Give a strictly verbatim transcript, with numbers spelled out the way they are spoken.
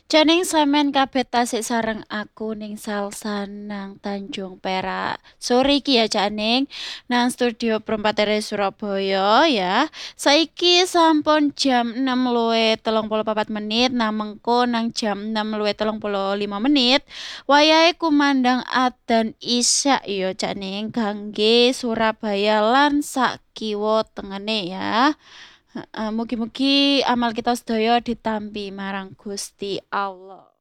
Janing sampean kabeh tasik sareng aku ning Salsa nang Tanjung Perak. Sore iki ya Janing nang studio Perempat R S Surabaya ya. Saiki sampun jam enam luwih telung puluh papat menit, nang mengko nang jam enam luwih telung puluh lima menit. Wayahe kumandang adzan Isya ya Janing kangge Surabaya lan sak kiwa tengene ya. Heeh, mugi-mugi amal kita sedaya ditampi marang Gusti Allah.